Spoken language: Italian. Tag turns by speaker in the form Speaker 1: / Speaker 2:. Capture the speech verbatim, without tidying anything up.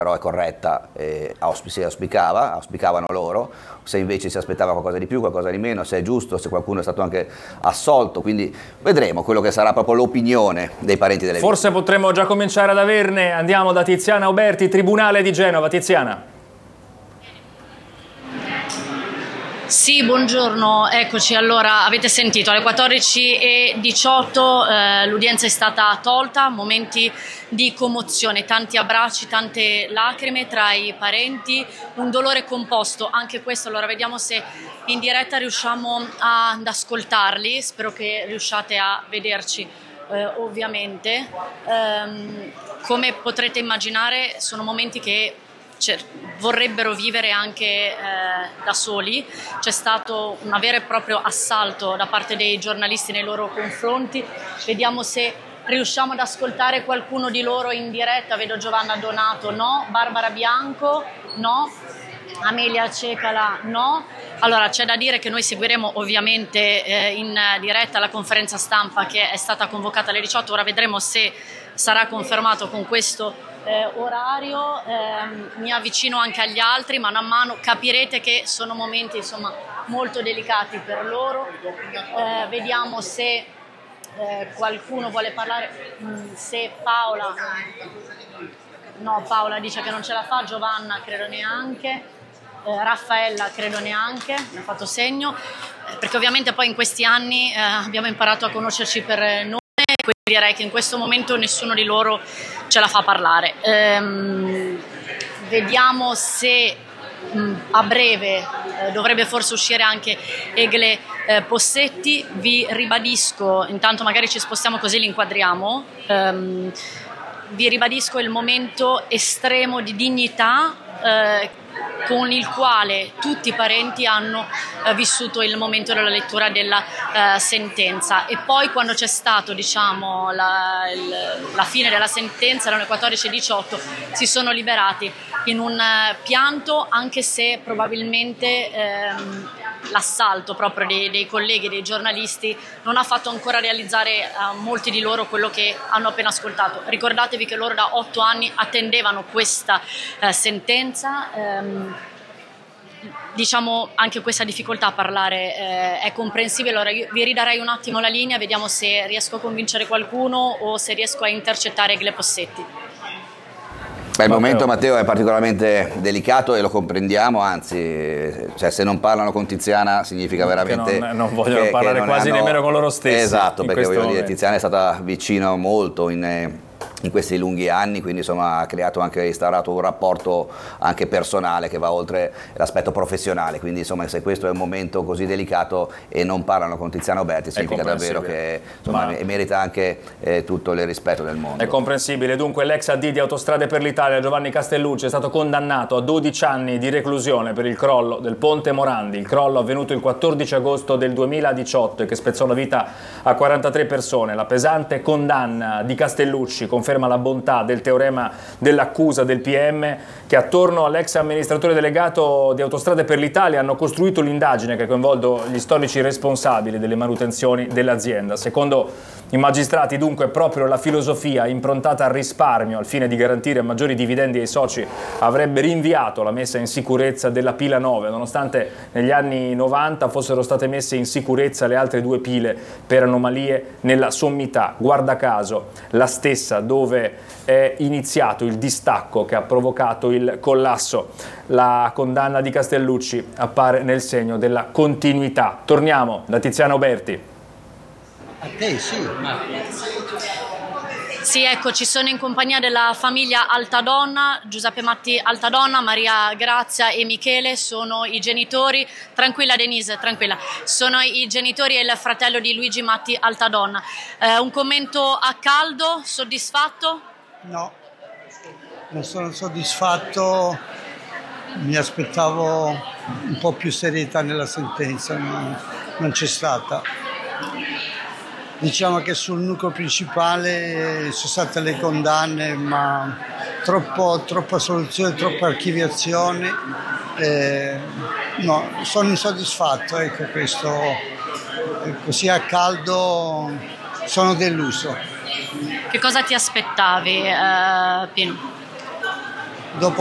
Speaker 1: però è corretta, eh, si auspicava, auspicavano loro, se invece si aspettava qualcosa di più, qualcosa di meno, se è giusto, se qualcuno è stato anche assolto, quindi vedremo quello che sarà proprio l'opinione dei parenti delle vittime.
Speaker 2: Forse potremmo già cominciare ad averne. Andiamo da Tiziana Uberti, Tribunale di Genova. Tiziana.
Speaker 3: Sì, buongiorno, eccoci. Allora, avete sentito, alle quattordici e diciotto eh, l'udienza è stata tolta, momenti di commozione, tanti abbracci, tante lacrime tra i parenti, un dolore composto, anche questo. Allora, vediamo se in diretta riusciamo ad ascoltarli, spero che riusciate a vederci eh, ovviamente. Ehm, come potrete immaginare, sono momenti che Cioè, vorrebbero vivere anche eh, da soli. C'è stato un vero e proprio assalto da parte dei giornalisti nei loro confronti. Vediamo se riusciamo ad ascoltare qualcuno di loro in diretta. Vedo Giovanna Donato, no. Barbara Bianco, no. Amelia Cecala, no. Allora, c'è da dire che noi seguiremo ovviamente eh, in diretta la conferenza stampa che è stata convocata alle diciotto. Ora vedremo se sarà confermato con questo Eh, orario, eh, mi avvicino anche agli altri, mano a mano capirete che sono momenti insomma molto delicati per loro. Eh, vediamo se eh, qualcuno vuole parlare, mm, se Paola, no, Paola dice che non ce la fa, Giovanna credo neanche, eh, Raffaella credo neanche, mi ha fatto segno, eh, perché ovviamente poi in questi anni eh, abbiamo imparato a conoscerci per nome. Quindi direi che in questo momento nessuno di loro ce la fa parlare. Ehm, vediamo se mh, a breve eh, dovrebbe forse uscire anche Egle eh, Possetti. Vi ribadisco, intanto magari ci spostiamo così li inquadriamo, ehm, vi ribadisco il momento estremo di dignità eh, con il quale tutti i parenti hanno eh, vissuto il momento della lettura della eh, sentenza. E poi quando c'è stato diciamo la, il, la fine della sentenza, erano le quattordici e diciotto, si sono liberati in un eh, pianto, anche se probabilmente ehm, l'assalto proprio dei, dei colleghi, dei giornalisti non ha fatto ancora realizzare a molti di loro quello che hanno appena ascoltato. Ricordatevi che loro da otto anni attendevano questa eh, sentenza. ehm, Diciamo anche questa difficoltà a parlare eh, è comprensibile. Allora io vi ridarei un attimo la linea, vediamo se riesco a convincere qualcuno o se riesco a intercettare Egle Possetti.
Speaker 1: Beh, il momento, Matteo, è particolarmente delicato e lo comprendiamo, anzi, cioè, se non parlano con Tiziana significa veramente
Speaker 2: che non, non vogliono
Speaker 1: che,
Speaker 2: parlare
Speaker 1: che non
Speaker 2: quasi
Speaker 1: hanno...
Speaker 2: nemmeno con loro stessi.
Speaker 1: Esatto, perché voglio
Speaker 2: momento.
Speaker 1: dire, Tiziana è stata vicino molto in, in questi lunghi anni, quindi insomma ha creato anche, instaurato un rapporto anche personale che va oltre l'aspetto professionale, quindi insomma se questo è un momento così delicato e non parlano con Tiziana Uberti significa davvero che insomma, Ma... merita anche eh, tutto il rispetto del mondo.
Speaker 2: È comprensibile. Dunque l'ex A D di Autostrade per l'Italia Giovanni Castellucci è stato condannato a dodici anni di reclusione per il crollo del Ponte Morandi, il crollo avvenuto il quattordici agosto del duemiladiciotto e che spezzò la vita a quarantatré persone. La pesante condanna di Castellucci conferma la bontà del teorema dell'accusa del P M che attorno all'ex amministratore delegato di Autostrade per l'Italia hanno costruito l'indagine che ha coinvolto gli storici responsabili delle manutenzioni dell'azienda. Secondo i magistrati, dunque, proprio la filosofia improntata al risparmio al fine di garantire maggiori dividendi ai soci avrebbe rinviato la messa in sicurezza della pila nove, nonostante negli anni novanta fossero state messe in sicurezza le altre due pile per anomalie nella sommità. Guarda caso, la stessa dove è iniziato il distacco che ha provocato il collasso. La condanna di Castellucci appare nel segno della continuità. Torniamo da Tiziana Uberti.
Speaker 4: A te sì, ma...
Speaker 3: Sì, ecco, ci sono in compagnia della famiglia Altadonna, Giuseppe Matti Altadonna, Maria Grazia e Michele, sono i genitori, tranquilla Denise, tranquilla, sono i genitori e il fratello di Luigi Matti Altadonna. Eh, un commento a caldo, soddisfatto?
Speaker 4: No, non sono soddisfatto, mi aspettavo un po' più serietà nella sentenza, non, non c'è stata. Diciamo che sul nucleo principale sono state le condanne, ma troppo, troppa soluzione, troppa archiviazione. Eh, no, sono insoddisfatto, ecco, questo così a caldo sono deluso.
Speaker 3: Che cosa ti aspettavi, eh, Pino?
Speaker 4: dopo